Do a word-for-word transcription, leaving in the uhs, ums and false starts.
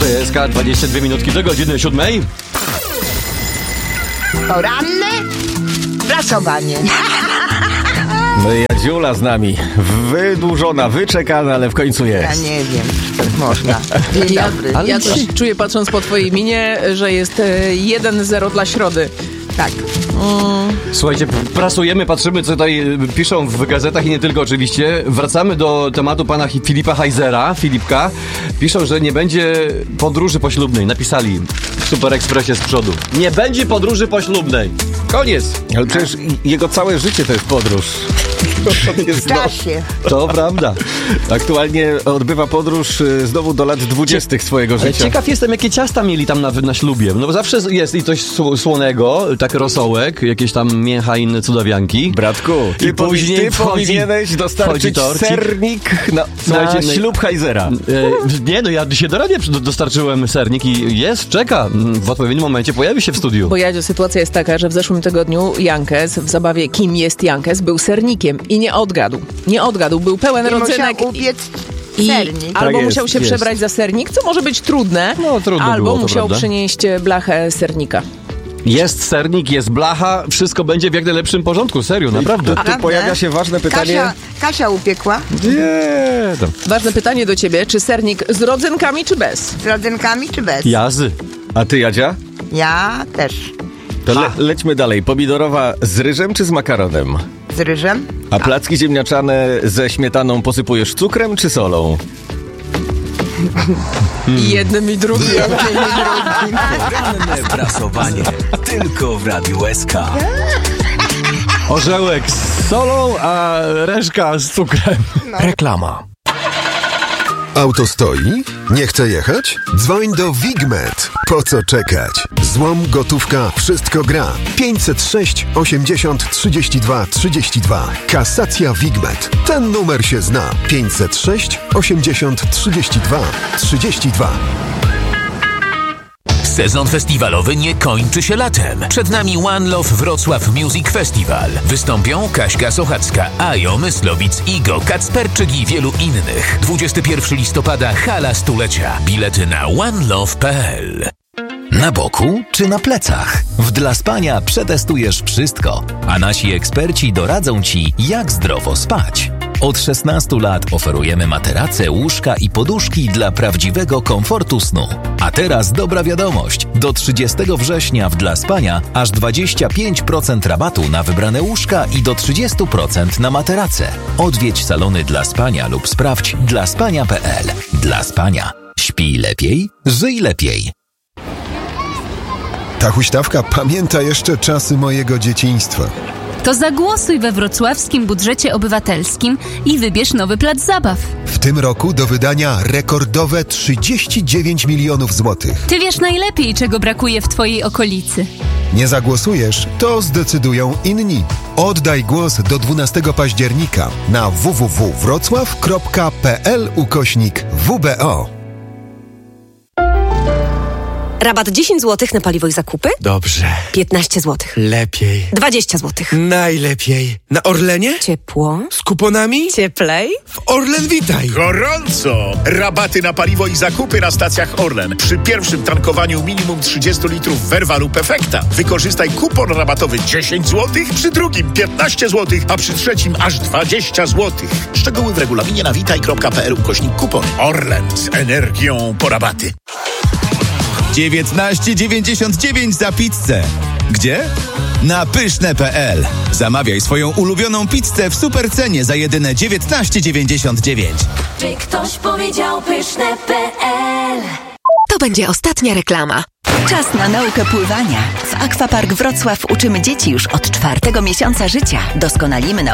S K, dwadzieścia dwie minutki do godziny siódmej. Poranne prasowanie. No i Jadziula z nami. Wydłużona, wyczekana, ale w końcu jest. Ja nie wiem, czy to można. Dzień Ja, dobry. ale ja coś czuję, patrząc po twojej minie, że jest e, jeden zero dla Środy. Tak. Mm. Słuchajcie, prasujemy, patrzymy, co tutaj y, piszą w gazetach i nie tylko oczywiście. Wracamy do tematu pana Hi- Filipa Heisera, Filipka. Piszą, że nie będzie podróży poślubnej. Napisali w Super Expressie z przodu. Nie będzie podróży poślubnej. Koniec. Ale przecież jego całe życie to jest podróż. W czasie. To prawda. Aktualnie odbywa podróż y, znowu do lat dwudziestych swojego Ale życia. ciekaw jestem, jakie ciasta mieli tam na, na ślubie. No bo zawsze jest i coś sł- słonego, tak rosołek, jakieś tam mięcha i inne cudawianki. Bratku, ty, I później później ty wchodzi- powinieneś dostarczyć wchodzi torcik. sernik na, Słuchajcie, na no i- ślub Heisera. E, nie, no ja się do radia przy- dostarczyłem sernik i jest, czeka. W odpowiednim momencie pojawi się w studiu. Bo Jadziu, sytuacja jest taka, że w zeszłym tygodniu Jankes w zabawie Kim jest Jankes był sernikiem i nie odgadł. Nie odgadł, był pełen I rodzynek. musiał upiec I sernik. albo Tak jest, musiał się jest. przebrać za sernik, co może być trudne, No, trudno albo było, to musiał prawda. przynieść blachę sernika. Jest sernik, jest blacha, wszystko będzie w jak najlepszym porządku, serio, naprawdę. Tu pojawia się ważne pytanie. Kasia, Kasia upiekła Nie, tam. Ważne pytanie do ciebie, czy sernik z rodzynkami, czy bez? z rodzynkami czy bez? Jazy. A ty, Jadzia? Ja też. To le- lećmy dalej. Pomidorowa z ryżem czy z makaronem? Z ryżem. A placki ziemniaczane ze śmietaną posypujesz cukrem czy solą? I jednym i drugim. Poranne prasowanie tylko w Radiu S K. Orzełek z solą, a reszka z cukrem. Reklama. Auto stoi? Nie chce jechać? Dzwoń do Wigmet. Po co czekać? Złom, gotówka, wszystko gra. pięćset sześć osiemdziesiąt trzydzieści dwa trzydzieści dwa. Kasacja Wigmet. Ten numer się zna. pięćset sześć osiemdziesiąt trzydzieści dwa trzydzieści dwa. Sezon festiwalowy nie kończy się latem. Przed nami One Love Wrocław Music Festival. Wystąpią Kaśka Sochacka, Ajo, Myslowic, Igo, Kacperczyk i wielu innych. dwudziestego pierwszego listopada hala stulecia. Bilety na onelove kropka p l. Na boku czy na plecach? W Dla Spania przetestujesz wszystko, a nasi eksperci doradzą Ci, jak zdrowo spać. Od szesnastu lat oferujemy materace, łóżka i poduszki dla prawdziwego komfortu snu. A teraz dobra wiadomość. Do trzydziestego września w Dla Spania aż dwadzieścia pięć procent rabatu na wybrane łóżka i do trzydzieści procent na materace. Odwiedź salony Dla Spania lub sprawdź dla spania kropka p l. Dla Spania. Śpij lepiej, żyj lepiej. Ta huśtawka pamięta jeszcze czasy mojego dzieciństwa. To zagłosuj we wrocławskim budżecie obywatelskim i wybierz nowy plac zabaw. W tym roku do wydania rekordowe trzydzieści dziewięć milionów złotych. Ty wiesz najlepiej, czego brakuje w twojej okolicy. Nie zagłosujesz, to zdecydują inni. Oddaj głos do dwunastego października na w w w kropka wrocław kropka p l ukośnik w b o. Rabat dziesięć złotych na paliwo i zakupy? Dobrze. piętnaście złotych. Lepiej. dwadzieścia złotych. Najlepiej. Na Orlenie? Ciepło. Z kuponami? Cieplej. W Orlen Witaj. Gorąco! Rabaty na paliwo i zakupy na stacjach Orlen. Przy pierwszym tankowaniu minimum trzydzieści litrów Verva lub Efekta. Wykorzystaj kupon rabatowy dziesięć złotych, przy drugim piętnaście złotych, a przy trzecim aż dwadzieścia złotych. Szczegóły w regulaminie na witaj kropka p l ukośnik kupon. Orlen z energią po rabaty. dziewiętnaście dziewięćdziesiąt dziewięć za pizzę. Gdzie? Na pyszne kropka p l. Zamawiaj swoją ulubioną pizzę w supercenie za jedyne dziewiętnaście dziewięćdziesiąt dziewięć. Czy ktoś powiedział pyszne kropka p l? To będzie ostatnia reklama. Czas na naukę pływania. W Aquapark Wrocław uczymy dzieci już od czwartego miesiąca życia. Doskonalimy na